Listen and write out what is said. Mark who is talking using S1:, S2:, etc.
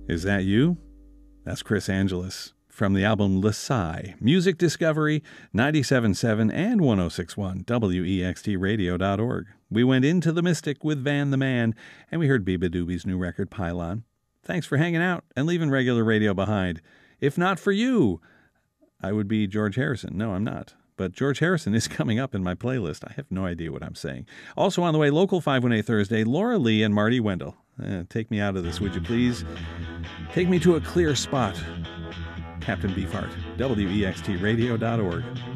S1: Is that you? That's Chris Angelus from the album Lasai, Music Discovery, 97.7 and 106.1, WEXTradio.org. We went into the Mystic with Van the Man, and we heard Biba Doobie's new record, Pylon. Thanks for hanging out and leaving regular radio behind. If not for you, I would be George Harrison. No, I'm not. But George Harrison is coming up in my playlist. I have no idea what I'm saying. Also on the way, Local 518 Thursday, Laura Lee and Marty Wendell. Take me out of this, would you please? Take me to a clear spot. Captain Beefheart, WEXTradio.org.